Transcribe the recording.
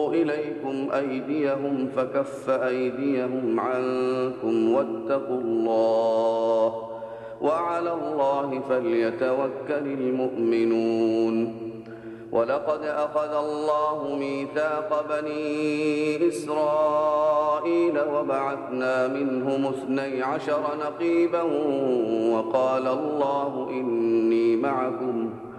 ردوا إليكم أيديهم فكف أيديهم عنكم واتقوا الله وعلى الله فليتوكل المؤمنون. ولقد أخذ الله ميثاق بني إسرائيل وبعثنا منهم 12 نقيبا وقال الله إني معكم